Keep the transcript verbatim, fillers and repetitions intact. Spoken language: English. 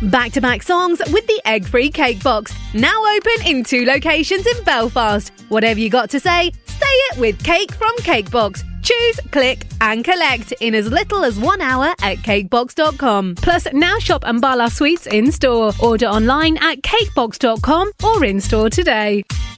Back-to-back songs with the egg-free cake box. Now open in two locations in Belfast. Whatever you got to say, say it with Cake from Cakebox. Choose, click and collect in as little as one hour at cakebox dot com. Plus, now shop Ambala Sweets in-store. Order online at cakebox dot com or in-store today.